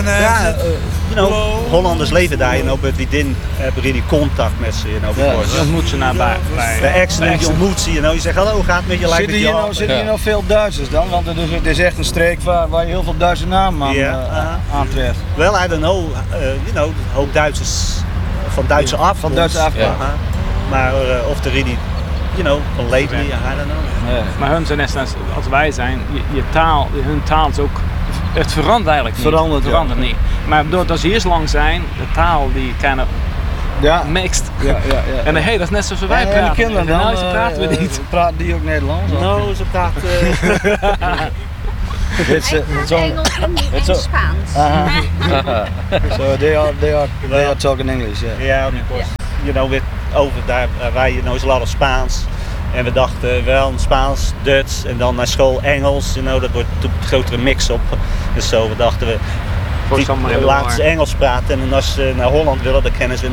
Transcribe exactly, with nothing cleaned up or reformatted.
And uh, Ja, uh, you know, Hollanders leven daar, you know, but we didn't have really contact met ze, you know, before. Je ontmoet ze naar bij, bij, Bij accident, je ontmoet ze, you know, je zegt hallo, hoe gaat het met je, lijkt Zitten het hier, je nou, af? zitten hier nou veel Duitsers dan? Want het is, het is echt een streek waar, waar je heel veel Duitse namen aan, Ja, uh, uh-huh. aantreft. Well, I don't know, uh, you know, een hoop Duitsers van Duitse af. Van Duitse af. Uh-huh. Maar uh, of de really, you know, van lately, I don't know. Ja. Maar hun zijn net als, als wij zijn, je, je taal, hun taal is ook, het verandert eigenlijk niet. Verandert, het verandert ja. niet. Maar doordat ze hier zo lang zijn, de taal die kind of Ja. mixed. Ja, ja, ja. En hey, dat is net zoals wij En praten. de kinderen dan? Nou, ze praten we uh, niet. Praten die ook Nederlands? No, ze praat... Uh, It's, uh, it's on, Engels en, it's en a- Spaans. uh-huh. So they are, they are, they are talking English, yeah. Ja, of course. You know, with, over daar, uh, wij, you know, is a lot of Spaans. En we dachten wel een Spaans, Duits en dan naar school Engels. You know, dat wordt een grotere mix op. Dus zo, we dachten we, Voor die, zomaar in de laten war. ze Engels praten. En als ze naar Holland willen, dan kennen ze